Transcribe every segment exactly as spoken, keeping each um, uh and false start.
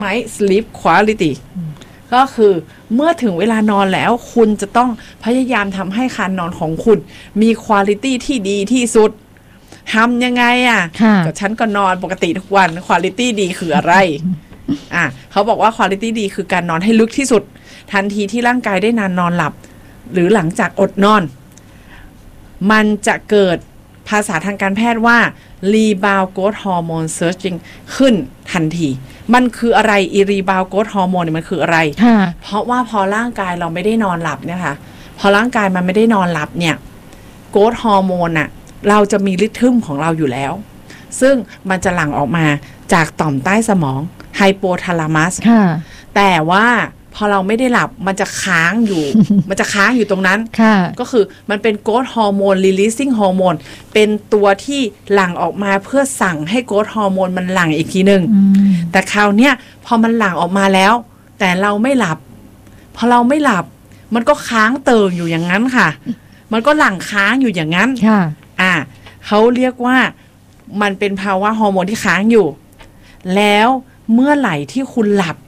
Night Sleep Quality ก็คือเมื่อถึงเวลานอนแล้วคุณจะต้องพยายามทำให้การนอนของคุณมีคุณภาพที่ดีที่สุดทำยังไงอ่ะก็ฉันก็นอนปกติทุกวันคุณภาพดีคืออะไร อ่ะเขาบอกว่าคุณภาพดีคือการนอนให้ลึกที่สุดทันทีที่ร่างกายได้นานนอนหลับหรือหลังจากอดนอนมันจะเกิดภาษาทางการแพทย์ว่า rebound growth hormone surging ขึ้นทันทีมันคืออะไรอี rebound growth hormone เนี่ยมันคืออะไรเพราะว่าพอร่างกายเราไม่ได้นอนหลับเนี่ยค่ะพอร่างกายมันไม่ได้นอนหลับเนี่ย growth hormone น่ะเราจะมีริทึมของเราอยู่แล้วซึ่งมันจะหลั่งออกมาจากต่อมใต้สมองไฮโปทาลามัสแต่ว่าพอเราไม่ได้หลับมันจะค้างอยู่ มันจะค้างอยู่ตรงนั้นก็คือมันเป็นโกรทฮอร์โมน releasing ฮอร์โมนเป็นตัวที่หลั่งออกมาเพื่อสั่งให้โกรทฮอร์โมนมันหลั่งอีกทีนึงแต่คราวเนี้ยพอมันหลั่งออกมาแล้วแต่เราไม่หลับพอเราไม่หลับมันก็ค้างเติ่งอยู่อย่างนั้นค่ะมันก็หลั่งค้างอยู่อย่างนั้นอ่าเขาเรียกว่ามันเป็นภาวะฮอร์โมนที่ค้างอยู่แล้วเมื่อไหร่ที่คุณหลับ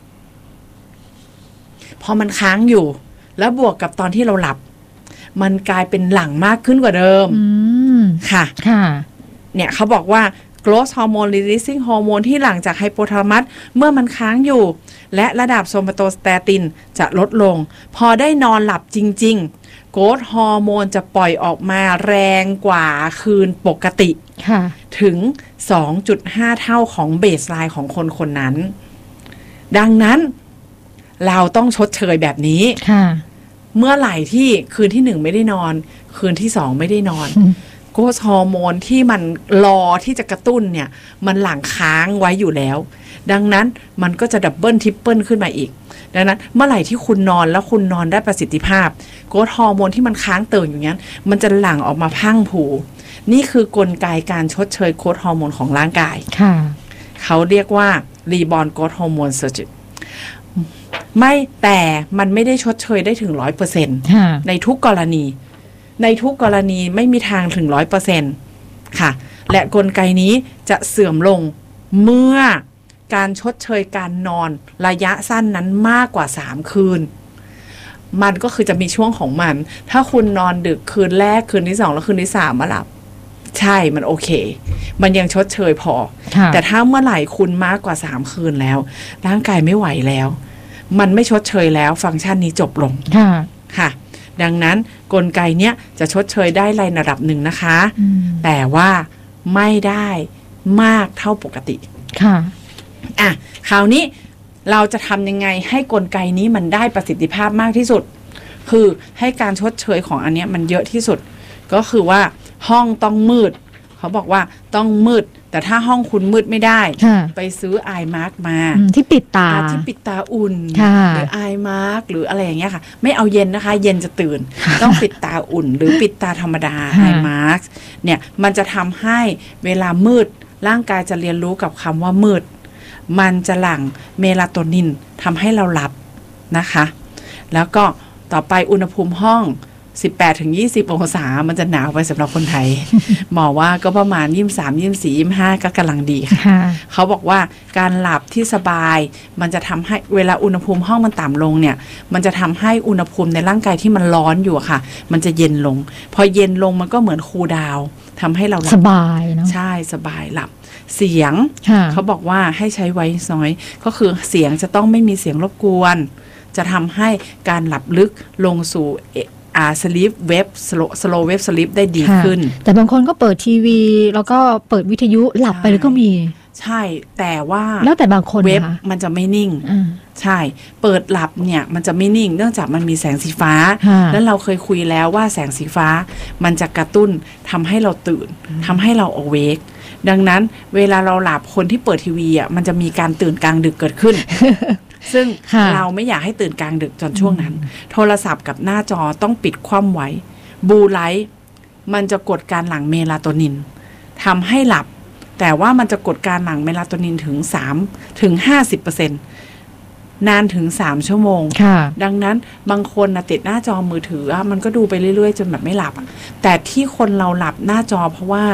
พอมันค้างอยู่แล้วบวกกับตอนที่เราหลับมันกลายเป็นหลั่งมากขึ้นกว่าเดิมค่ะค่ะเนี่ยเขาบอกว่า growth hormone releasing hormone ที่หลั่งจากไฮโปทาลามัสเมื่อมันค้างอยู่และระดับโซมาโตสเตตินจะลดลงพอได้นอนหลับจริงๆ growth hormone จะปล่อยออกมาแรงกว่าคืนปกติถึง สองจุดห้า เท่าของเบสไลน์ของคนคนนั้นดังนั้นเราต้องชดเชยแบบนี้เมื่อไหร่ที่คืนที่หนึ่งไม่ได้นอนคืนที่สองไม่ได้นอนโกรทฮอร์โมนที่มันรอที่จะกระตุ้นเนี่ยมันหลั่งค้างไว้อยู่แล้วดังนั้นมันก็จะดับเบิลทริปเปิลขึ้นมาอีกดังนั้นเมื่อไหร่ที่คุณนอนแล้วคุณนอนได้ประสิทธิภาพโกรทฮอร์โมนที่มันค้างเติ่งอยู่งั้นมันจะหลั่งออกมาพังผูนี่คือกลไกการชดเชยโกรทฮอร์โมนของร่างกายเขาเรียกว่ารีบอร์นโกรทฮอร์โมนเซอร์จิไม่แต่มันไม่ได้ชดเชยได้ถึง ร้อยเปอร์เซ็นต์ ในทุกกรณีในทุกกรณีไม่มีทางถึง ร้อยเปอร์เซ็นต์ ค่ะและกลไกนี้จะเสื่อมลงเมื่อการชดเชยการนอนระยะสั้นนั้นมากกว่าสามคืนมันก็คือจะมีช่วงของมันถ้าคุณนอนดึกคืนแรกคืนที่สองแล้วคืนที่สามมาหลับใช่มันโอเคมันยังชดเชยพอแต่ถ้าเมื่อไหร่คุณมากกว่าสามคืนแล้วร่างกายไม่ไหวแล้วมันไม่ชดเชยแล้วฟังก์ชันนี้จบลงค่ะค่ะดังนั้นกลไกเนี้ยจะชดเชยได้ในระดับหนึ่งนะคะแต่ว่าไม่ได้มากเท่าปกติค่ะอ่ะคราวนี้เราจะทำยังไงให้กลไกนี้มันได้ประสิทธิภาพมากที่สุดคือให้การชดเชยของอันเนี้ยมันเยอะที่สุดก็คือว่าห้องต้องมืดเขาบอกว่าต้องมืดแต่ถ้าห้องคุณมืดไม่ได้ไปซื้อไอมาร์กมาที่ปิดตาที่ปิดตาอุ่นหรือไอมาร์กหรืออะไรอย่างเงี้ยค่ะไม่เอาเย็นนะคะเย็นจะตื่นต้องปิดตาอุ่นหรือปิดตาธรรมดาไอมาร์กเนี่ยมันจะทำให้เวลามืดร่างกายจะเรียนรู้กับคำว่ามืดมันจะหลั่งเมลาโทนินทำให้เราหลับนะคะแล้วก็ต่อไปอุณหภูมิห้องสิบแปดถึงยี่สิบองศามันจะหนาวไปสำหรับคนไทย หมอว่าก็ประมาณยี่สิบสาม ยี่สิบสี่ ยี่สิบห้าก็กำลังดีค่ะเขาบอกว่าการหลับที่สบายมันจะทำให้เวลาอุณหภูมิห้องมันต่ำลงเนี่ยมันจะทำให้อุณหภูมิในร่างกายที่มันร้อนอยู่ค่ะมันจะเย็นลงพอเย็นลงมันก็เหมือนคูลดาวน์ทำให้เราสบายเนาะใช่สบายหลับเสียงเขาบอกว่าให้ใช้ไว้น้อยก็คือเสียงจะต้องไม่มีเสียงรบกวนจะทำให้การหลับลึกลงสู่อ่า sleep wave slow slow wave sleep ได้ดีขึ้นแต่บางคนก็เปิดทีวีแล้วก็เปิดวิทยุหลับไปแล้วก็มีใช่แต่ว่าแล้วแต่บางคนเว็บมันจะไม่นิ่งใช่เปิดหลับเนี่ยมันจะไม่นิ่งเนื่องจากมันมีแสงสีฟ้าแล้วเราเคยคุยแล้วว่าแสงสีฟ้ามันจะกระตุ้นทำให้เราตื่นทำให้เรา awake ดังนั้นเวลาเราหลับคนที่เปิดทีวีอ่ะมันจะมีการตื่นกลางดึกเกิดขึ้น ซึ่งเราไม่อยากให้ตื่นกลางดึกจนช่วงนั้นโทรศัพท์กับหน้าจอต้องปิดคว่ำไว้บลูไลท์มันจะกดการหลั่งเมลาโทนินทำให้หลับแต่ว่ามันจะกดการหลั่งเมลาโทนินถึงสามถึงห้าสิบเปอร์เซ็นต์นานถึงสามชั่วโมงดังนั้นบางคนนะติดหน้าจอมือถือมันก็ดูไปเรื่อยๆจนแบบไม่หลับแต่ที่คนเราหลับหน้าจอเพราะว่า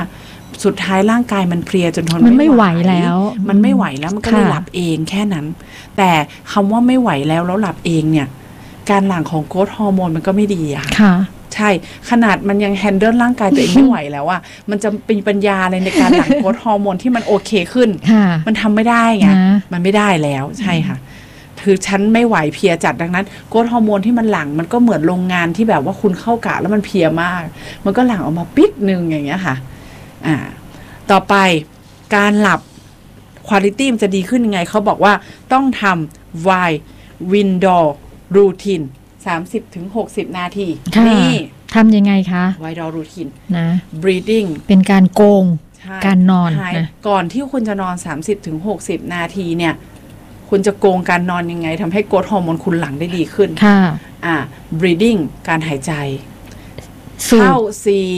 สุดท้ายร่างกายมันเพลียจนทนมันไม่ไม่ไหไหววแล้วมันไม่ไหวแล้วมันก็เลยหลับเองแค่นั้นแต่คำว่าไม่ไหวแล้วแล้วหลับเองเนี่ยการหลั่งของโกรทฮอร์โมนมันก็ไม่ดีอะค่ะใช่ขนาดมันยังแฮนเดิลร่างกายตัวเองไม่ไหวแล้วอะมันจะเป็นปัญญาอะไรในการหลั่งโกรทฮอร์โมนที่มันโอเคขึ้นมันทำไม่ได้ไงมันไม่ได้แล้วใช่ค่ะคือฉันไม่ไหวเพลียจัดดังนั้นโกรทฮอร์โมนที่มันหลั่งมันก็เหมือนโรงงานที่แบบว่าคุณเข้ากะแล้วมันเพลียมากมันก็หลั่งออกมาปิ๊กนึงอย่างเงี้ยค่ะอ่าต่อไปการหลับคุณภาพมันจะดีขึ้นยังไงเขาบอกว่าต้องทำ Wide Window Routine สามสิบถึงหกสิบ นาทีนี่ทำยังไงคะ Wide Routine นะ Breathing เป็นการโกงการนอนนะก่อนที่คุณจะนอน สามสิบถึงหกสิบ นาทีเนี่ยคุณจะโกงการนอนยังไงทำให้โกรทฮอร์โมนคุณหลั่งได้ดีขึ้นค่ะอ่า breathing การหายใจเข้าสี่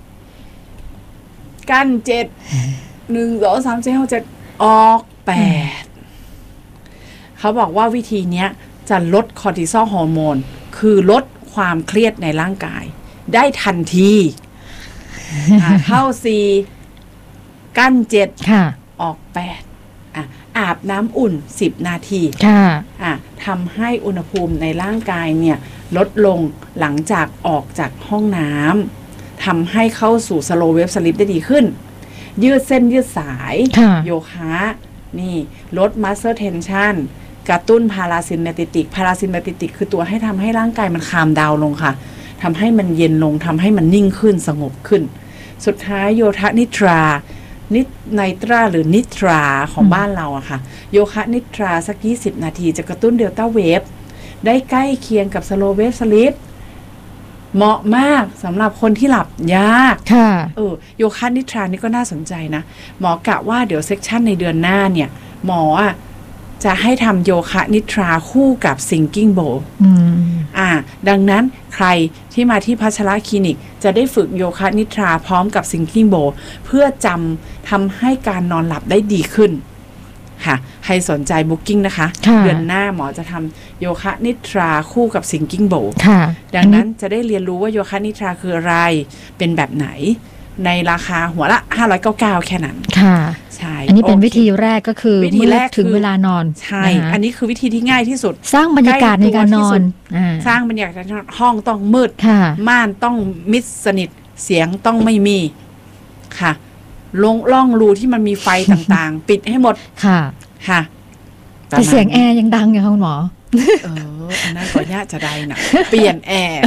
กั้นเจ็ดหนึ่งสองสามสี่ห้าเจ็ดออกแปดเขาบอกว่าวิธีนี้จะลดคอร์ติซอลฮอร์โมนคือลดความเครียดในร่างกายได้ทันทีเข้าสี่กั้นเจ็ดออกแปดอาบน้ำอุ่นสิบนาทีค่ะทำให้อุณหภูมิในร่างกายเนี่ยลดลงหลังจากออกจากห้องน้ำทำให้เข้าสู่สโลว์เวฟสลิปได้ดีขึ้นยืดเส้นยืดสายโยคะนี่ลดมัสเซอร์เทนชันกระตุ้นพาราซิมเมติติกพาราซิมเมติติกคือตัวให้ทำให้ร่างกายมันคามดาวลงค่ะทำให้มันเย็นลงทำให้มันนิ่งขึ้นสงบขึ้นสุดท้ายโยคะนิทรานิไนตราหรือนิทราของบ้านเราอะค่ะโยคะนิทราสักยี่สิบนาทีจะกระตุ้นเดลต้าเวฟได้ใกล้เคียงกับสโลว์เวฟสลิปเหมาะมากสำหรับคนที่หลับยากค่ะเออโยคะนิทรานี่ก็น่าสนใจนะหมอกะว่าเดี๋ยวเซกชันในเดือนหน้าเนี่ยหมออะจะให้ทำโยคะนิทราคู่กับ Singing Bowl อืมอ่าดังนั้นใครที่มาที่พัชระคลินิกจะได้ฝึกโยคะนิทราพร้อมกับ Singing Bowl เพื่อจำทำให้การนอนหลับได้ดีขึ้นค่ะใครสนใจบุ๊กิ้งนะคะเดือนหน้าหมอจะทำโยคะนิทราคู่กับ Singing Bowl ดังนั้นจะได้เรียนรู้ว่าโยคะนิทราคืออะไรเป็นแบบไหนในราคาหัวละห้าร้อยเก้าสิบเก้าแค่นั้นค่ะใช่อันนี้เป็นวิธีแรกก็คือวิธีแรกถึงเวลานอนใช่อันนี้คือวิธีที่ง่ายที่สุดสร้างบรรยากาศในการนอนสร้างบรรยากาศห้องต้องมืดม่านต้องมิดสนิทเสียงต้องไม่มีค่ะลงล่องรูที่มันมีไฟต่างๆปิดให้หมดค่ะค่ะแต่เสียงแอร์ยังดังอยู่ค่ะคุณหมอเอออันนั้นก็น่าจะได้นะเปลี่ยนแอร์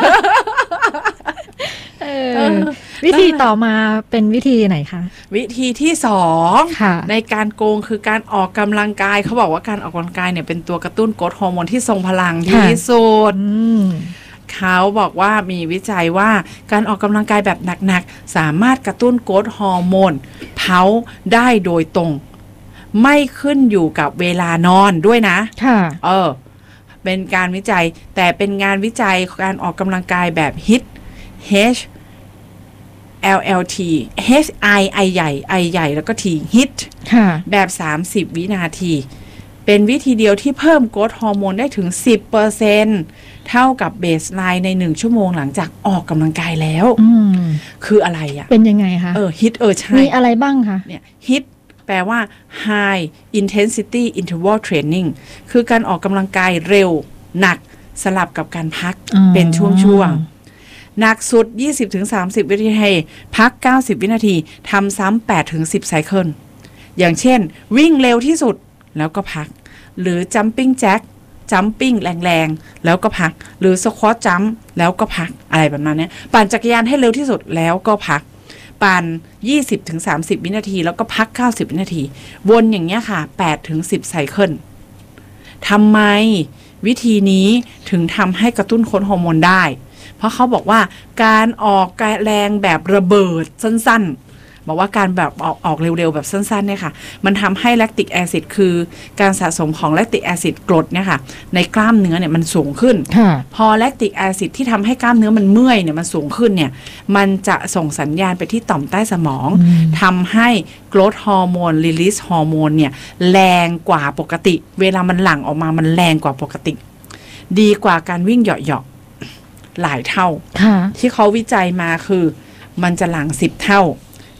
วิธีต่อมาเป็นวิธีไหนคะวิธีที่สองในการโกงคือการออกกำลังกายเขาบอกว่าการออกกำลังกายเนี่ยเป็นตัวกระตุ้นโกรทฮอร์โมนที่ทรงพลังที่สุดเขาบอกว่ามีวิจัยว่าการออกกำลังกายแบบหนักๆสามารถกระตุ้นโกรทฮอร์โมนเผาได้โดยตรงไม่ขึ้นอยู่กับเวลานอนด้วยนะค่ะเออเป็นการวิจัยแต่เป็นงานวิจัยการออกกำลังกายแบบ ฮิต Hแอล แอล ที H I I ใหญ่ I ใหญ่แล้วก็ T ฮิตแบบสามสิบวินาทีเป็นวิธีเดียวที่เพิ่มโกรทฮอร์โมนได้ถึง สิบเปอร์เซ็นต์ เท่ากับเบสไลน์ในหนึ่งชั่วโมงหลังจากออกกำลังกายแล้วคืออะไรอ่ะเป็นยังไงคะเออฮิตเออใช่มีอะไรบ้างคะเนี่ยฮิตแปลว่า high intensity interval training คือการออกกำลังกายเร็วหนักสลับกับการพักเป็นช่วงๆหนักสุด ยี่สิบถึงสามสิบ วินาทีพักเก้าสิบวินาทีทำซ้ำ แปดถึงสิบ ไซเคิลอย่างเช่นวิ่งเร็วที่สุดแล้วก็พักหรือ jumping jack jumping แรงๆแล้วก็พักหรือ squat jump แล้วก็พักอะไรแบบนั้นเนี่ยปั่นจักรยานให้เร็วที่สุดแล้วก็พักปั่น ยี่สิบถึงสามสิบ วินาทีแล้วก็พักเก้าสิบวินาทีวนอย่างเงี้ยค่ะ แปดถึงสิบ ไซเคิลทำไมวิธีนี้ถึงทำให้กระตุ้นโกรทฮอร์โมนได้เพราะเขาบอกว่าการออกแรงแบบระเบิดสั้นๆบอกว่าการแบบออกออกเร็วๆแบบสั้นๆเนี่ยค่ะมันทำให้แลคติกแอซิดคือการสะสมของแลคติกแอซิดกรดเนี่ยค่ะในกล้ามเนื้อเนี่ยมันสูงขึ้นพอแลคติกแอซิดที่ทำให้กล้ามเนื้อมันเมื่อยเนี่ยมันสูงขึ้นเนี่ยมันจะส่งสัญญาณไปที่ต่อมใต้สมองทำให้โกรทฮอร์โมนรีลีสฮอร์โมนเนี่ยแรงกว่าปกติเวลามันหลั่งออกมามันแรงกว่าปกติดีกว่าการวิ่งเหยาะๆหลายเท่าที่เขาวิจัยมาคือมันจะหลั่งสิบเท่า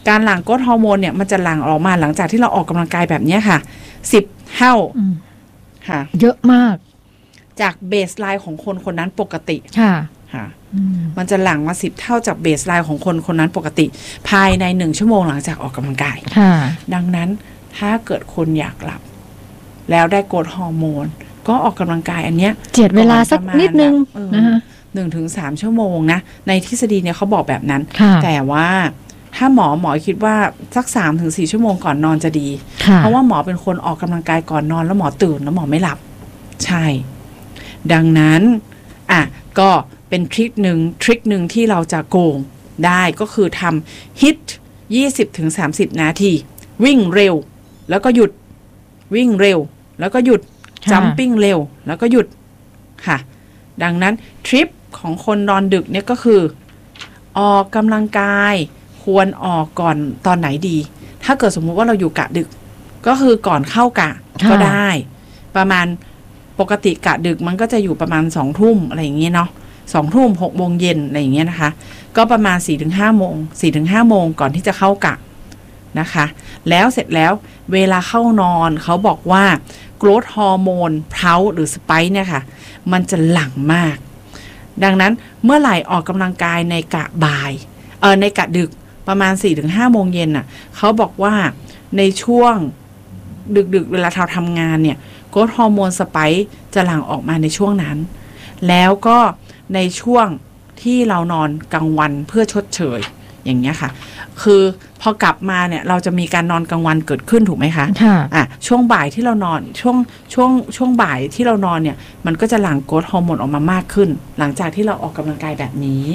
การหลั่งโกรทฮอร์โมนเนี่ยมันจะหลั่งออกมาหลังจากที่เราออกกำลังกายแบบนี้ค่ะสิบเท่าค่ะเยอะมากจากเบสไลน์ของคนคนนั้นปกติค่ะค่ะมันจะหลั่งมาสิบเท่าจากเบสไลน์ของคนคนนั้นปกติภายในหนึ่งชั่วโมงหลังจากออกกำลังกายดังนั้นถ้าเกิดคนอยากหลับแล้วได้โกรทฮอร์โมนก็ออกกำลังกายอันเนี้ยเจียดเวลาสักนิดนึงนะคะหนึ่งถึงสามชั่วโมงนะในทฤษฎีเนี่ยเขาบอกแบบนั้นแต่ว่าถ้าหมอหมอคิดว่าสักสามถึงสี่ชั่วโมงก่อนนอนจะดีเพราะว่าหมอเป็นคนออกกำลังกายก่อนนอนแล้วหมอตื่นแล้วหมอไม่หลับใช่ดังนั้นอ่ะก็เป็นทริคหนึ่งทริคหนึ่งที่เราจะโกงได้ก็คือทำฮิต ยี่สิบถึงสามสิบ นาทีวิ่งเร็วแล้วก็หยุดวิ่งเร็วแล้วก็หยุดจัมปิ้งเร็วแล้วก็หยุดค่ะดังนั้นทริปของคนนอนดึกเนี่ยก็คือออกกำลังกายควรออกก่อนตอนไหนดีถ้าเกิดสมมุติว่าเราอยู่กะดึกก็คือก่อนเข้ากะก็ได้ประมาณปกติกะดึกมันก็จะอยู่ประมาณสองทุ่มอะไรอย่างเงี้ยเนาะสองทุ่มหกโมงเย็นอะไรอย่างเงี้ยนะคะก็ประมาณสี่ถึงห้าโมงสี่ถึงห้าโมงก่อนที่จะเข้ากะนะคะแล้วเสร็จแล้วเวลาเข้านอนเขาบอกว่าโกรทฮอร์โมนเพลาหรือสไปค์เนี่ยค่ะมันจะหลั่งมากดังนั้นเมื่อไหร่ออกกำลังกายในกะบ่ายเออในกะดึกประมาณ สี่ถึงห้าโมงเย็นน่ะเขาบอกว่าในช่วงดึกๆเวลาเราทำงานเนี่ยโกรทฮอร์โมนสไปค์จะหลั่งออกมาในช่วงนั้นแล้วก็ในช่วงที่เรานอนกลางวันเพื่อชดเชยอย่างเงี้ยค่ะคือพอกลับมาเนี่ยเราจะมีการนอนกลางวันเกิดขึ้นถูกไหมคะค่ะอ่ะช่วงบ่ายที่เรานอนช่วงช่วงช่วงบ่ายที่เรานอนเนี่ยมันก็จะหลั่งโกรทฮอร์โมนออกมามากขึ้นหลังจากที่เราออกกำลังกายแบบนี้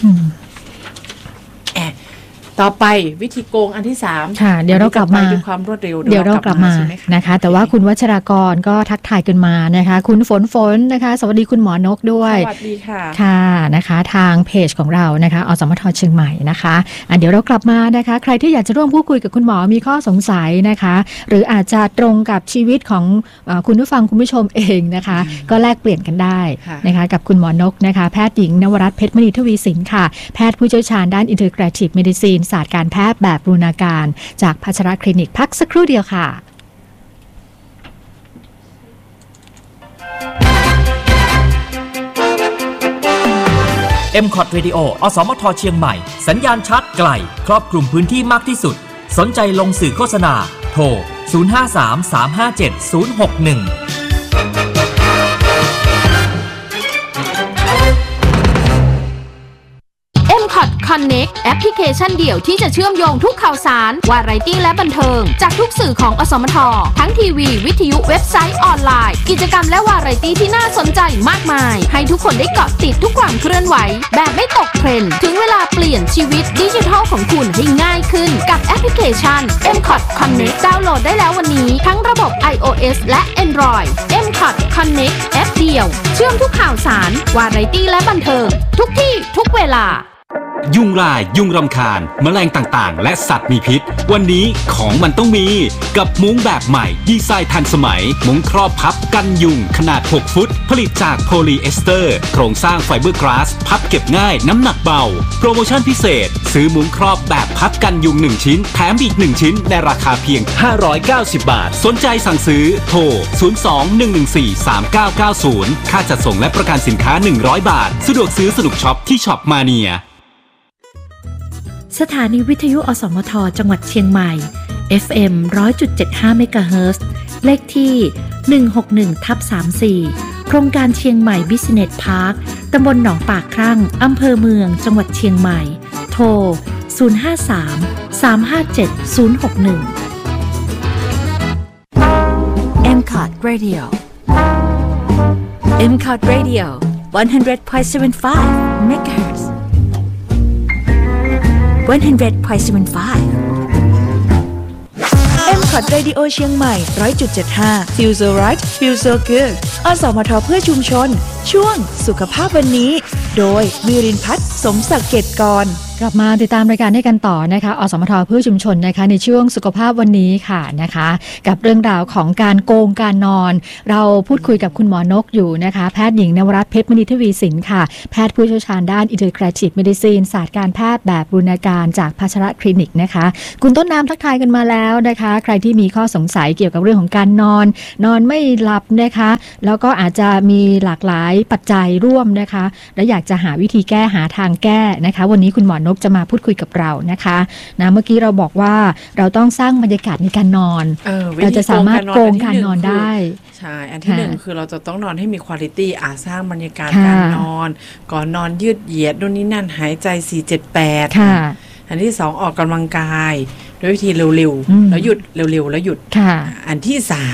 แอบต่อไปวิธีโกงอันที่สามค่ะเดี๋ยวเรากลับมาด้วยความรวดเร็วเดี๋ยวเรากลับมานะคะแต่ว่าคุณวัชรากรก็ทักทายกันมานะคะคุณฝนฝนนะคะสวัสดีคุณหมอนกด้วยสวัสดีค่ะค่ะนะคะทางเพจของเรานะคะอสมทเชียงใหม่นะคะอ่ะเดี๋ยวเรากลับมานะคะใครที่อยากจะร่วมพูดคุยกับคุณหมอมีข้อสงสัยนะคะหรืออาจจะตรงกับชีวิตของเอ่อคุณผู้ฟังคุณผู้ชมเองนะคะก็แลกเปลี่ยนกันได้นะคะกับคุณหมอนกนะคะแพทย์หญิงนวรัตน์เพชรมณีทวีสินค่ะแพทย์ผู้เชี่ยวชาญด้าน Integrative Medicine ศาสตร์การแพทย์แบบบูรณาการจากภัชรคลินิกพักสักครู่เดียวค่ะเอ็ม คอท Radio อสมทเชียงใหม่สัญญาณชัดไกลครอบคลุมพื้นที่มากที่สุดสนใจลงสื่อโฆษณาโทรศูนย์ ห้า สาม สาม ห้า เจ็ด ศูนย์ หก หนึ่ง Connect แอปพลิเคชันเดี่ยวที่จะเชื่อมโยงทุกข่าวสารวาไรตี้และบันเทิงจากทุกสื่อของอสมททั้งทีวีวิทยุเว็บไซต์ออนไลน์กิจกรรมและวาไรตี้ที่น่าสนใจมากมายให้ทุกคนได้เกาะติดทุกความเคลื่อนไหวแบบไม่ตกเทรนด์ถึงเวลาเปลี่ยนชีวิตดิจิทัลของคุณให้ง่ายขึ้นกับแอปพลิเคชัน เอ็ม คอท Connect ดาวน์โหลดได้แล้ววันนี้ทั้งระบบ iOS และ Android เอ็ม คอท Connect แอปเดียวเชื่อมทุกข่าวสารวาไรตี้และบันเทิงทุกที่ทุกเวลายุงลายยุงรำคาญแมลงต่างๆและสัตว์มีพิษวันนี้ของมันต้องมีกับมุ้งแบบใหม่ดีไซน์ทันสมัยมุ้งครอบพับกันยุงขนาดหกฟุตผลิตจากโพลีเอสเตอร์โครงสร้างไฟเบอร์กลาสพับเก็บง่ายน้ำหนักเบาโปรโมชั่นพิเศษซื้อมุ้งครอบแบบพับกันยุงหนึ่งชิ้นแถมอีกหนึ่งชิ้นในราคาเพียงห้าร้อยเก้าสิบบาทสนใจสั่งซื้อโทรศูนย์ สอง หนึ่ง หนึ่ง สี่ สาม เก้า เก้า ศูนย์ค่าจัดส่งและประกันสินค้าหนึ่งร้อยบาทสะดวกซื้อสนุกช็อปที่ช็อปมาเนียสถานีวิทยุอสมทจังหวัดเชียงใหม่ เอฟ เอ็ม หนึ่งร้อยจุดเจ็ดห้า เมกะเฮิรตซ์ เลขที่ หนึ่งหกหนึ่ง ทับ สามสี่ โครงการเชียงใหม่บิสเนสพาร์ค ตำบลหนองปากครั่ง อำเภอเมือง จังหวัดเชียงใหม่ โทร ศูนย์ ห้า สาม สาม ห้า เจ็ด ศูนย์ หก หนึ่งเอ็ม คอท Radio เอ็ม คอท Radio one hundred point seven five เมกะเฮิรตซ์one hundred point seven five เอ็ม คอท Radio เชียงใหม่ หนึ่งร้อยจุดเจ็ดห้า Feel so right Feel so good อสมทเพื่อชุมชนช่วงสุขภาพวันนี้โดยมิรินทร์พัฒน์สมศักดิ์เกตกรกลับมาติดตามรายการให้กันต่อนะคะอสมทเพื่อชุมชนนะคะในช่วงสุขภาพวันนี้ค่ะนะคะกับเรื่องราวของการโกงการนอนเราพูดคุยกับคุณหมอนกอยู่นะคะแพทย์หญิงนวรัตน์เพชรมณีทวีสินค่ะแพทย์ผู้เชี่ยวชาญด้าน Integrative Medicine ศาสตร์การแพทย์แบบบูรณาการจากภาชระคลินิกนะคะคุณต้นน้ำทักทายกันมาแล้วนะคะใครที่มีข้อสงสัยเกี่ยวกับเรื่องของการนอนนอนไม่หลับนะคะแล้วก็อาจจะมีหลากหลายปัจจัยร่วมนะคะและอยากจะหาวิธีแก้หาทางแก้นะคะวันนี้คุณหมอนกจะมาพูดคุยกับเรานะคะนะเมื่อกี้เราบอกว่าเราต้องสร้างบรรยากาศในการนอนเออเราจะสามารถโกงการนอนได้ใช่อันที่หนึ่งคือเราจะต้องนอนให้มีคุณภาพอ่าสร้างบรรยากาศการนอนก่อนนอนยืดเหยียดนู่นนี่นั่นหายใจสี่ เจ็ด แปดอันที่สองออกกำลังกายด้วยวิธีเร็วๆแล้วหยุดเร็วๆแล้วหยุดอันที่สาม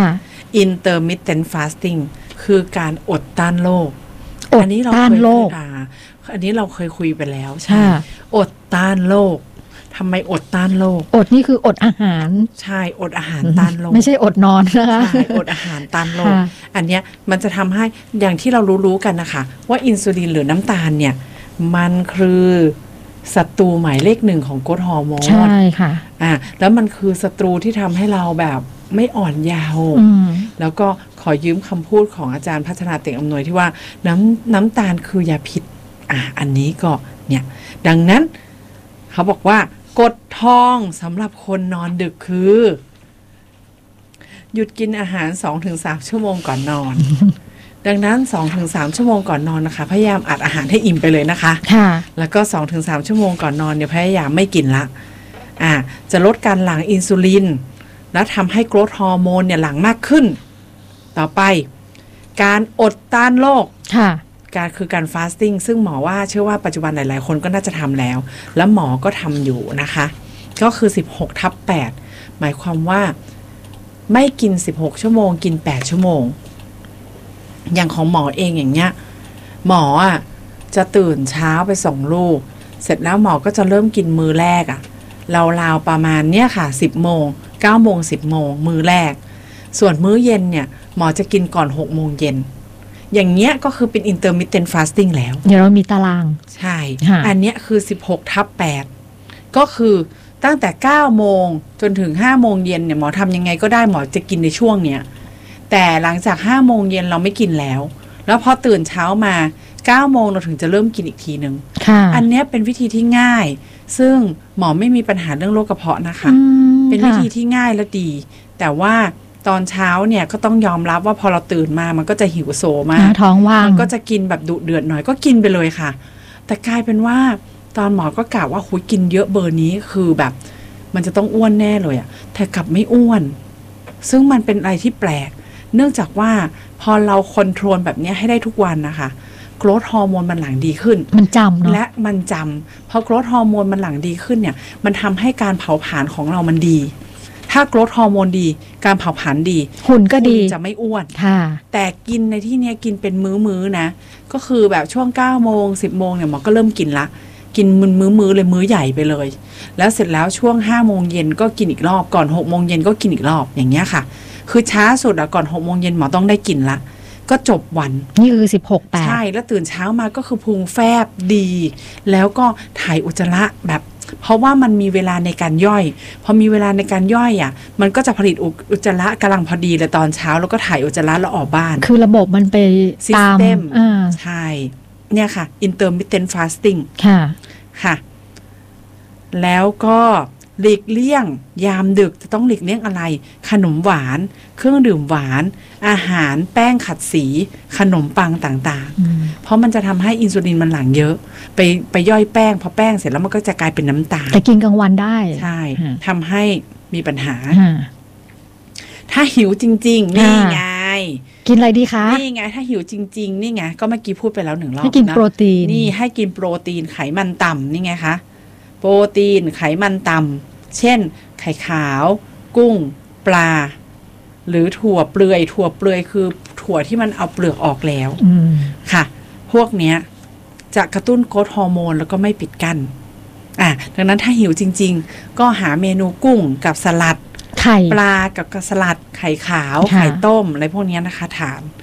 intermittent fasting คือการอดต้านโรคอันนี้เราเคยอันนี้เราเคยคุยไปแล้วใช่อดต้านโรคทำไมอดต้านโรคอดนี่คืออดอาหารใช่อดอาหารต้านโรคไม่ใช่อดนอนนะคะใช่อดอาหารต้านโรคอันเนี้ยมันจะทำให้อย่างที่เรารู้ๆกันนะคะว่าอินซูลินหรือน้ำตาลเนี่ยมันคือศัตรูหมายเลขหนึ่งของกรดฮอร์โมนใช่ค่ะอ่าแล้วมันคือศัตรูที่ทำให้เราแบบไม่อ่อนเยาว์แล้วก็ขอยืมคำพูดของอาจารย์พัฒนาเต่งอำนวยที่ว่าน้ำน้ำตาลคือยาพิษอ่ะอันนี้ก็เนี่ยดังนั้นเขาบอกว่ากฎทองสำหรับคนนอนดึกคือหยุดกินอาหาร สองถึงสาม ชั่วโมงก่อนนอน ดังนั้น สองถึงสาม ชั่วโมงก่อนนอนนะคะพยายามอัดอาหารให้อิ่มไปเลยนะคะค่ะแล้วก็ สองถึงสาม ชั่วโมงก่อนนอนเนี่ยพยายามไม่กินละอ่าจะลดการหลั่งอินซูลินและทำให้โกรทฮอร์โมนเนี่ยหลั่งมากขึ้นต่อไปการอดต้านโรคค่ะการคือการฟาสติ้งซึ่งหมอว่าเชื่อว่าปัจจุบันหลายๆคนก็น่าจะทำแล้วแล้วหมอก็ทำอยู่นะคะก็คือ สิบหกทับแปด หมายความว่าไม่กินสิบหกชั่วโมงกินแปดชั่วโมงอย่างของหมอเองอย่างเงี้ยหมออ่ะจะตื่นเช้าไปส่งลูกเสร็จแล้วหมอก็จะเริ่มกินมื้อแรกอ่ะราวๆประมาณเนี้ยค่ะสิบโมงเก้าโมงสิบโมงมื้อแรกส่วนมื้อเย็นเนี่ยหมอจะกินก่อนหกโมงเย็นอย่างเงี้ยก็คือเป็น intermittent fasting แล้วเดี๋ยวเรามีตารางใช่อันเนี้ยคือ สิบหกทับแปด ก็คือตั้งแต่เก้าโมงจนถึงห้าโมงเย็นเนี่ยหมอทำยังไงก็ได้หมอจะกินในช่วงเนี้ยแต่หลังจากห้าโมงเย็นเราไม่กินแล้วแล้วพอตื่นเช้ามาเก้าโมงเราถึงจะเริ่มกินอีกทีนึงอันเนี้ยเป็นวิธีที่ง่ายซึ่งหมอไม่มีปัญหาเรื่องโรคกระเพาะนะคะเป็นวิธีที่ง่ายและดีแต่ว่าตอนเช้าเนี่ยก็ต้องยอมรับว่าพอเราตื่นมามันก็จะหิวโซมากท้องว่างมันก็จะกินแบบดุเดือดหน่อยก็กินไปเลยค่ะแต่กลายเป็นว่าตอนหมอก็กล่าวว่าหุยกินเยอะเบอร์นี้คือแบบมันจะต้องอ้วนแน่เลยอะแต่กลับไม่อ้วนซึ่งมันเป็นอะไรที่แปลกเนื่องจากว่าพอเราคอนโทรลแบบนี้ให้ได้ทุกวันนะคะโกรทฮอร์โมนมันหลั่งดีขึ้นมันจำเนาะและมันจำพอโกรทฮอร์โมนมันหลั่งดีขึ้นเนี่ยมันทำให้การเผาผลาญของเรามันดีถ้าโกรทฮอร์โมนดีการเผาผลาญดีหุ่นก็ดีจะไม่อ้วนค่ะแต่กินในที่นี้กินเป็นมื้อๆนะก็คือแบบช่วงเก้าโมงสิบโมงเนี่ยหมอก็เริ่มกินละกินมื้อๆเลยมื้อใหญ่ไปเลยแล้วเสร็จแล้วช่วงห้าโมงเย็นก็กินอีกรอบก่อนหกโมงเย็นก็กินอีกรอบอย่างเงี้ยค่ะคือช้าสุดอะก่อนหกโมงเย็นหมอต้องได้กินละก็จบวันนี่คือสิบหกแปดใช่แล้วตื่นเช้ามาก็คือพุงแฟบดีแล้วก็ถ่ายอุจจาระแบบเพราะว่ามันมีเวลาในการย่อยพอมีเวลาในการย่อยอ่ะมันก็จะผลิตอุจจาระกำลังพอดีเลยตอนเช้าแล้วก็ถ่ายอุจจาระแล้วออกบ้านคือระบบมันไปตามใช่เนี่ยค่ะ intermittent fasting ค่ะค่ะแล้วก็หลีกเลี่ยงยามดึกจะต้องหลีกเลี่ยงอะไรขนมหวานเครื่องดื่มหวานอาหารแป้งขัดสีขนมปังต่างๆเพราะมันจะทำให้อินซูลินมันหลั่งเยอะไปไปย่อยแป้งพอแป้งเสร็จแล้วมันก็จะกลายเป็นน้ำตาลแต่กินกลางวันได้ใช่ทำให้มีปัญหาถ้าหิวจริงๆนี่ไงกินอะไรดีคะนี่ไงถ้าหิวจริงๆนี่ไงก็เมื่อกี้พูดไปแล้วหนึ่งรอบให้กินโปรตีนนี่ให้กินโปรตีนไขมันต่ำนี่ไงคะโปรตีนไขมันต่ำเช่นไข่ขาวกุ้งปลาหรือถั่วเปลือยถั่วเปลือยคือถั่วที่มันเอาเปลือกออกแล้วค่ะพวกเนี้ยจะกระตุ้นโกรทฮอร์โมนแล้วก็ไม่ปิดกั้นอ่ะดังนั้นถ้าหิวจริงๆก็หาเมนูกุ้งกับสลัดไข่ปลากับสลัดไข่ขาวไข่ต้มอะไรพวกนี้นะคะทาน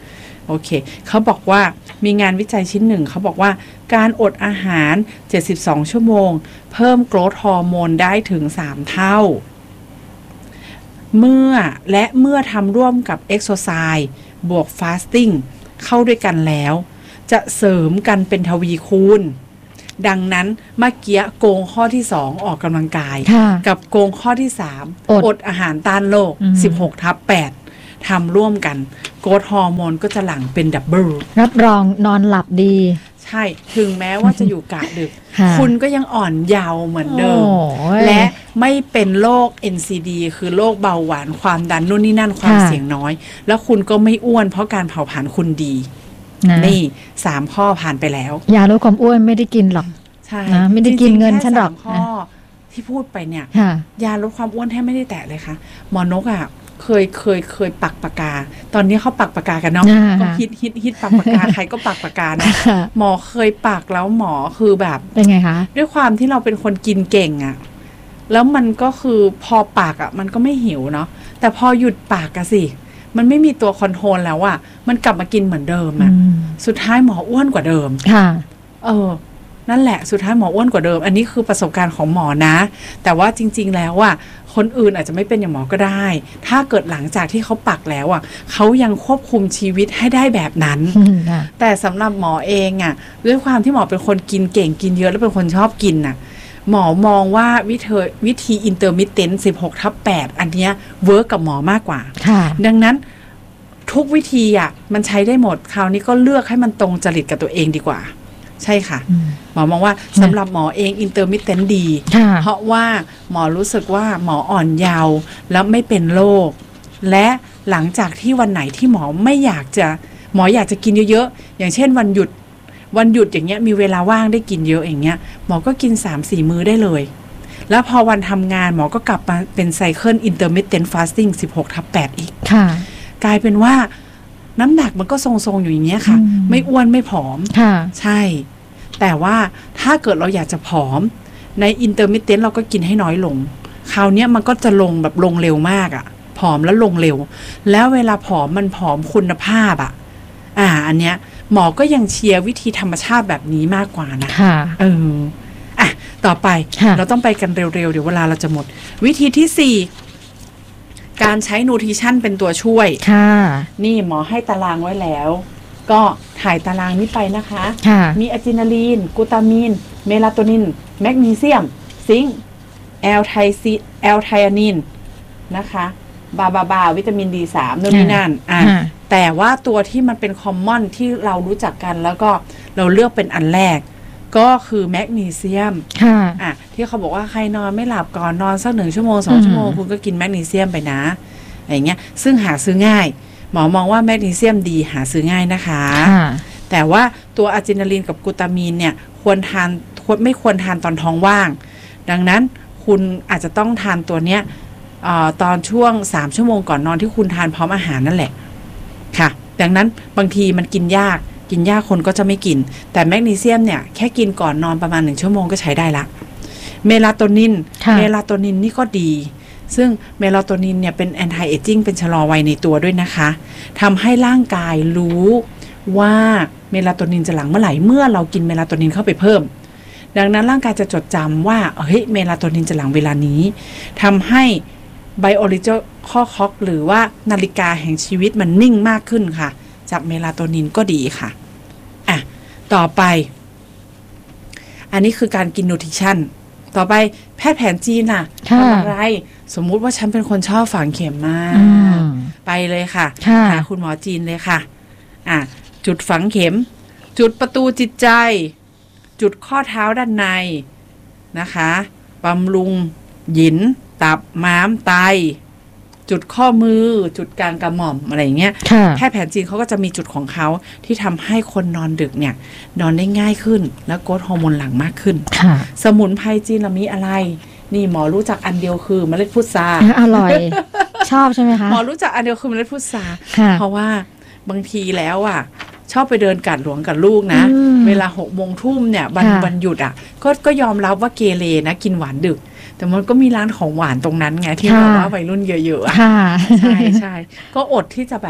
โอเคเขาบอกว่ามีงานวิจัยชิ้นหนึ่งเขาบอกว่าการอดอาหารเจ็ดสิบสองชั่วโมงเพิ่มโกรทฮอร์โมนได้ถึงสามเท่าเมื่อและเมื่อทำร่วมกับเอ็กโซไซส์บวกฟาสติ้งเข้าด้วยกันแล้วจะเสริมกันเป็นทวีคูณดังนั้นเมื่อกี้โกงข้อที่สองออกกำลังกายกับโกงข้อที่สามอด อดอาหารต้านโรค สิบหกทับแปด ทำร่วมกันโกรทฮอร์โมนก็จะหลั่งเป็นดับเบิลรับรองนอนหลับดีใช่ถึงแม้ว่าจะอยู่กะดึก คุณก็ยังอ่อนเยาว์เหมือนเดิมและไม่เป็นโรค เอ็น ซี ดี คือโรคเบาหวานความดันนู่นนี่นั่นความเสี่ยงน้อยแล้วคุณก็ไม่อ้วนเพราะการเผาผลาญคุณดีนี่สามข้อผ่านไปแล้วยาลดความอ้วนไม่ได้กินหรอกใช่นะไม่ได้กินเงินฉันหรอกข้อที่พูดไปเนี่ยยาลดความอ้วนแทบไม่ได้แตะเลยค่ะหมอนกอ่ะเคยเคยเคยปักปากกาตอนนี้เขาปักปากกากันเนาะก็ฮิตฮิตฮิตปักปากกาใครก็ปักปากกานะหมอเคยปักแล้วหมอคือแบบเป็นไงคะด้วยความที่เราเป็นคนกินเก่งอ่ะแล้วมันก็คือพอปักอ่ะมันก็ไม่หิวเนาะแต่พอหยุดปักอะสิมันไม่มีตัวคอนโทรลแล้วอ่ะมันกลับมากินเหมือนเดิมอ่ะสุดท้ายหมออ้วนกว่าเดิมค่ะเออนั่นแหละสุดท้ายหมออ้วนกว่าเดิมอันนี้คือประสบการณ์ของหมอนะแต่ว่าจริงๆแล้วอ่ะคนอื่นอาจจะไม่เป็นอย่างหมอก็ได้ถ้าเกิดหลังจากที่เขาปักแล้วอ่ะเขายังควบคุมชีวิตให้ได้แบบนั้นแต่สำหรับหมอเองอ่ะด้วยความที่หมอเป็นคนกินเก่งกินเยอะและเป็นคนชอบกินน่ะหมอมองว่าวิธีวิธีอินเตอร์มิตเทนต์ สิบหกทับแปด อันเนี้ยเวิร์กกับหมอมากกว่าดังนั้นทุกวิธีอ่ะมันใช้ได้หมดคราวนี้ก็เลือกให้มันตรงจริตกับตัวเองดีกว่าใช่ค่ะหมอมองว่าสำหรับหมอเองอินเตอร์มิตเทนต์ดีเพราะว่าหมอรู้สึกว่าหมออ่อนเยาว์แล้วไม่เป็นโรคและหลังจากที่วันไหนที่หมอไม่อยากจะหมออยากจะกินเยอะๆอย่างเช่นวันหยุดวันหยุดอย่างเงี้ยมีเวลาว่างได้กินเยอะอย่างเงี้ยหมอก็กิน สามสี่ มื้อได้เลยแล้วพอวันทำงานหมอก็กลับมาเป็นไซเคิลอินเตอร์มิตเทนต์ฟาสติ้ง สิบหกทับแปด อีกกลายเป็นว่าน้ำหนักมันก็ทรงๆอยู่อย่างเงี้ยค่ะไม่อ้วนไม่ผอมใช่แต่ว่าถ้าเกิดเราอยากจะผอมในอินเตอร์มิตเทนต์เราก็กินให้น้อยลงคราวนี้มันก็จะลงแบบลงเร็วมากอะผอมแล้วลงเร็วแล้วเวลาผอมมันผอมคุณภาพอะอ่าอันเนี้ยหมอก็ยังเชียร์วิธีธรรมชาติแบบนี้มากกว่านะค่ะเอออ่ะต่อไปเราต้องไปกันเร็วๆเดี๋ยวเวลาเราจะหมดวิธีที่สี่การใช้นูทริชั่นเป็นตัวช่วยค่ะนี่หมอให้ตารางไว้แล้วก็ถ่ายตารางนี้ไปนะคะมีอะดรีนาลีนกลูตามีนเมลาโทนินแมกนีเซียมซิงค์แอลไทซีแอลไทอานินนะคะบาบาบาวิตามิน ดี สามนู่นนี่นั่นอ่ะแต่ว่าตัวที่มันเป็นคอมมอนที่เรารู้จักกันแล้วก็เราเลือกเป็นอันแรกก็คือแมกนีเซียมอ่ะที่เขาบอกว่าใครนอนไม่หลับก่อนนอนสักหนึ่งชั่วโมงสองชั่วโมงคุณก็กินแมกนีเซียมไปนะอย่างเงี้ยซึ่งหาซื้อง่ายหมอมองว่าแมกนีเซียมดีหาซื้อง่ายนะคะแต่ว่าตัวอะดรีนาลีนกับกลูตามีนเนี่ยควรทานไม่ควรทานตอนท้องว่างดังนั้นคุณอาจจะต้องทานตัวเนี้ยออตอนช่วงสามชั่วโมงก่อนนอนที่คุณทานพร้อมอาหารนั่นแหละค่ะดังนั้นบางทีมันกินยากกินยากคนก็จะไม่กินแต่แมกนีเซียมเนี่ยแค่กินก่อนนอนประมาณหนึ่งชั่วโมงก็ใช้ได้ละเมลาโทนินเมลาโทนินนี่ก็ดีซึ่งเมลาโทนินเนี่ยเป็นแอนตี้เอจจิ้งเป็นชะลอวัยในตัวด้วยนะคะทำให้ร่างกายรู้ว่าเมลาโทนินจะหลั่งเมื่อไหร่เมื่อเรากินเมลาโทนินเข้าไปเพิ่มดังนั้นร่างกายจะจดจำว่าเฮ้ยเมลาโทนินจะหลั่งเวลานี้ทำให้ไบโอโลจิคอลคล็อกหรือว่านาฬิกาแห่งชีวิตมันนิ่งมากขึ้นค่ะจากเมลาโทนินก็ดีค่ะอ่ะต่อไปอันนี้คือการกินนูทริชั่นต่อไปแพทย์แผนจีนล่ะทำอะไรสมมุติว่าฉันเป็นคนชอบฝังเข็มมากไปเลยค่ะหาคุณหมอจีนเลยค่ะอ่ะจุดฝังเข็มจุดประตูจิตใจจุดข้อเท้าด้านในนะคะบำรุงหยินตับม้ามไตจุดข้อมือจุดกลางกระหม่อมอะไรอย่างเงี้ยแพทย์แผนจีนเขาก็จะมีจุดของเขาที่ทำให้คนนอนดึกเนี่ยนอนได้ง่ายขึ้นแล้วโกรทฮอร์โมนหลั่งมากขึ้นสมุนไพรจีนเรามีอะไรนี่หมอรู้จักอันเดียวคือเมล็ดพุทราอร่อยชอบใช่ไหมคะหมอรู้จักอันเดียวคือเมล็ดพุทราเพราะว่าบางทีแล้วอ่ะชอบไปเดินกัดหลวงกับลูกนะเวลาหกโมงทุ่มเนี่ยวันวันหยุดอ่ะก็ก็ยอมรับว่าเกเรนะกินหวานดึกแต่มันก็มีร้านของหวานตรงนั้นไงที่เราว่าวัยรุ่นเยอะๆอ่ะใช่ใช่ก็อดที่จะแบบท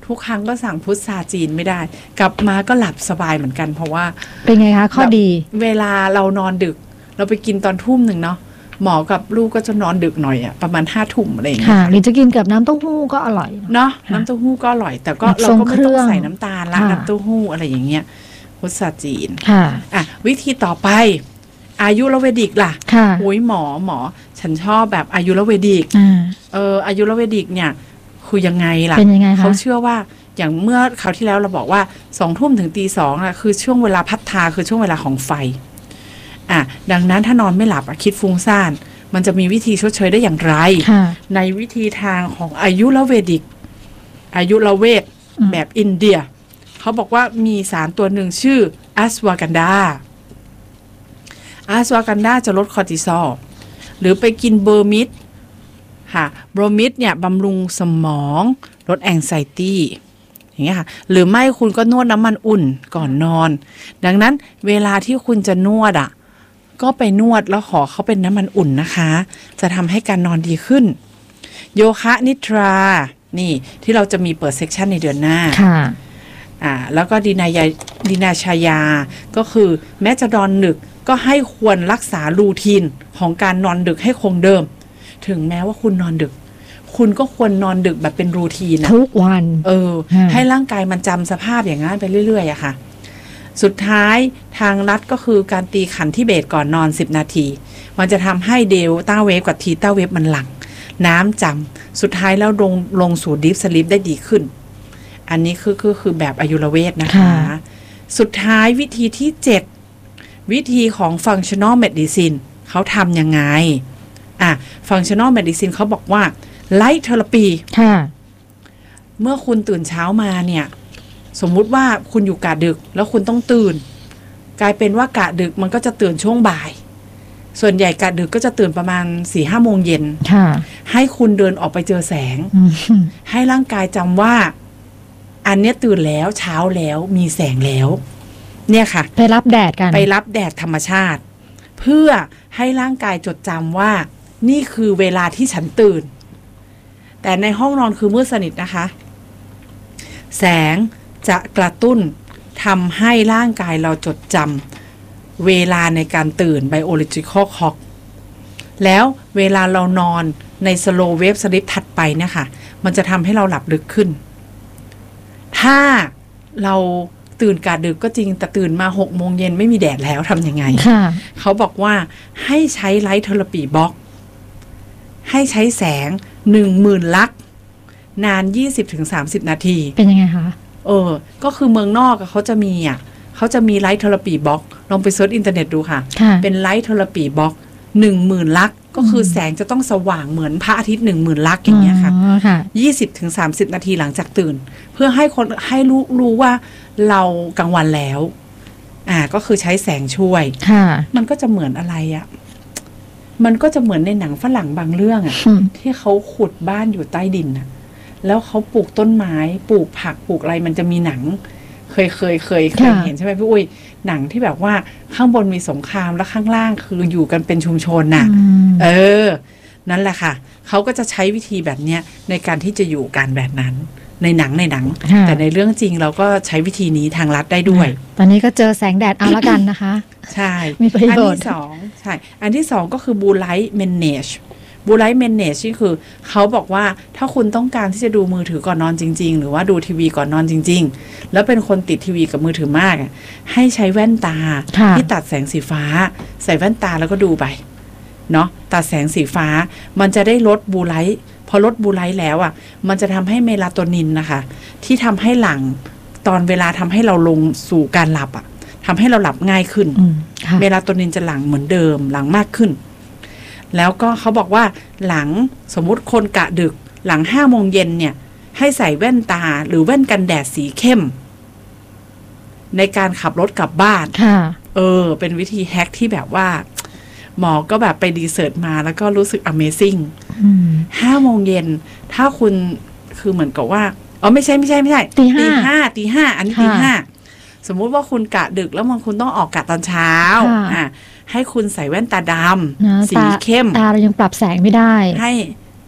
ทุกครั้งก็สั่งพุทราจีนไม่ได้กลับมาก็หลับสบายเหมือนกันเพราะว่าเป็นไงคะข้อดีเวลาเรานอนดึกเราไปกินตอนทุ่มหนึ่งเนาะหมอกับลูกก็จะนอนดึกหน่อยอะประมาณห้าทุ่มอะไรอย่างเงี้ยหรือจะกินกับน้ำเต้าหู้ก็อร่อยเนาะน้ำเต้าหู้ก็อร่อยแต่ก็เราก็ไม่ต้องใส่น้ำตาลละน้ำเต้าหู้อะไรอย่างเงี้ยพุทราจีนค่ะอ่ะวิธีต่อไปอายุรเวดิกล่ะโอ้ยหมอหมอฉันชอบแบบอายุรเวดิกเอออายุรเวดิกเนี่ยคือยังไงล่ะเป็นยังไงคะเขาเชื่อว่าอย่างเมื่อคราวที่แล้วเราบอกว่าสองทุ่มถึงตีสองอะคือช่วงเวลาพัฒนาคือช่วงเวลาของไฟอ่ะดังนั้นถ้านอนไม่หลับอะคิดฟุ้งซ่านมันจะมีวิธีชดเชยได้อย่างไรในวิธีทางของอายุรเวดิกอายุรเวทแบบอินเดียเขาบอกว่ามีสารตัวหนึ่งชื่ออัสวากันดาอัสวากันดาจะลดคอร์ติซอลหรือไปกินเบอร์มิดค่ะเบอร์มิดเนี่ยบำรุงสมองลดแองไซตี้อย่างเงี้ยค่ะหรือไม่คุณก็นวดน้ำมันอุ่นก่อนนอนดังนั้นเวลาที่คุณจะนวดอ่ะก็ไปนวดแล้วขอเขาเป็นน้ำมันอุ่นนะคะจะทำให้การนอนดีขึ้นโยคะนิทรานี่ที่เราจะมีเปิดเซกชันในเดือนหน้าค่ะอ่าแล้วก็ดินายาดินาชายาก็คือแม้จะนอนดึกก็ให้ควรรักษารูทีนของการนอนดึกให้คงเดิมถึงแม้ว่าคุณนอนดึกคุณก็ควรนอนดึกแบบเป็นรูทีนนะทุกวันเออให้ร่างกายมันจำสภาพอย่างนั้นไปเรื่อยๆอะค่ะสุดท้ายทางรัฐก็คือการตีขันที่เบสก่อนนอนสิบนาทีมันจะทำให้เดลต้าเวฟกับทีต้าเวฟมันหลั่งน้ำจำสุดท้ายแล้วลงลงสู่ดีฟสลิปได้ดีขึ้นอันนี้คือคือคือแบบอายุรเวทนะคะสุดท้ายวิธีที่เจ็ดวิธีของ functional medicine เขาทำยังไงอ่ะ functional medicine เขาบอกว่า light therapy ค่ะเมื่อคุณตื่นเช้ามาเนี่ยสมมุติว่าคุณอยู่กะดึกแล้วคุณต้องตื่นกลายเป็นว่ากะดึกมันก็จะตื่นช่วงบ่ายส่วนใหญ่กะดึกก็จะตื่นประมาณ สี่ห้า โมงเย็นให้คุณเดินออกไปเจอแสงให้ร่างกายจำว่าอันเนี้ยตื่นแล้วเช้าแล้วมีแสงแล้วเนี่ยค่ะไปรับแดดกันไปรับแดดธรรมชาติเพื่อให้ร่างกายจดจำว่านี่คือเวลาที่ฉันตื่นแต่ในห้องนอนคือมืดสนิทนะคะแสงจะกระตุ้นทำให้ร่างกายเราจดจำเวลาในการตื่น biological clock แล้วเวลาเรานอนใน slow wave sleep ถัดไปเนี่ยค่ะมันจะทำให้เราหลับลึกขึ้นถ้าเราตื่นกะดึกก็จริงแต่ตื่นมาหกโมงเย็นไม่มีแดดแล้วทำยังไงเขาบอกว่าให้ใช้ไลท์เทอราปีบล็อกให้ใช้แสงหนึ่งหมื่นลักนาน ยี่สิบถึงสามสิบ นาทีเป็นยังไงคะเออก็คือเมืองนอกเขาจะมีอ่ะเขาจะมีไลท์เทอราปีบล็อกลองไปเซิร์ชอินเทอร์เน็ตดูค่ะเป็นไลท์เทอราปีบล็อกหนึ่งหมื่นลักก็คือแสงจะต้องสว่างเหมือนพระอาทิตย์หนึ่งหมื่นลักอย่างเงี้ยค่ะยี่สิบถึงสามสิบนาทีหลังจากตื่นเพื่อให้คนให้รู้รู้ว่าเรากลางวันแล้วอ่าก็คือใช้แสงช่วยมันก็จะเหมือนอะไรอ่ะมันก็จะเหมือนในหนังฝรั่งบางเรื่องอ่ะที่เขาขุดบ้านอยู่ใต้ดินอ่ะแล้วเขาปลูกต้นไม้ปลูกผักปลูกอะไรมันจะมีหนังเคยเคยเคยเคยเห็นใช่ไหมพี่อุ้ยหนังที่แบบว่าข้างบนมีสงครามแล้วข้างล่างคืออยู่กันเป็นชุมชนน่ะเออนั่นแหละค่ะเขาก็จะใช้วิธีแบบเนี้ยในการที่จะอยู่กันแบบนั้นในหนังในหนังแต่ในเรื่องจริงเราก็ใช้วิธีนี้ทางรัฐได้ด้วยตอนนี้ก็เจอแสงแดดเอาละกันนะคะใช่มีประโยชน์อันที่สองใช่อันที่สองก็คือบูไลท์แมเนจบูไลท์แมเนจนี่คือเขาบอกว่าถ้าคุณต้องการที่จะดูมือถือก่อนนอนจริงๆหรือว่าดูทีวีก่อนนอนจริงๆแล้วเป็นคนติดทีวีกับมือถือมากให้ใช้แว่นตาที่ตัดแสงสีฟ้าใส่แว่นตาแล้วก็ดูไปเนาะตัดแสงสีฟ้ามันจะได้ลดบูไลท์พอลดบูไลท์แล้วอ่ะมันจะทำให้เมลาโทนินนะคะที่ทำให้หลังตอนเวลาทำให้เราลงสู่การหลับอ่ะทำให้เราหลับง่ายขึ้นเมลาโทนินจะหลั่งเหมือนเดิมหลั่งมากขึ้นแล้วก็เขาบอกว่าหลังสมมุติคนกะดึกหลังห้าโมงเย็นเนี่ยให้ใส่แว่นตาหรือแว่นกันแดดสีเข้มในการขับรถกลับบ้านเออเป็นวิธีแฮกที่แบบว่าหมอก็แบบไปรีเสิร์ชมาแล้วก็รู้สึก Amazing ห้าโมงเย็นถ้าคุณคือเหมือนกับว่าอ๋อไม่ใช่ไม่ใช่ไม่ใช่ตีห้าตีห้าอันนี้ตีห้าสมมุติว่าคุณกะดึกแล้วมันคุณต้องออกกะตอนเช้าอ่ะให้คุณใส่แว่นตาดำสีเข้มตาเรายังปรับแสงไม่ได้ให้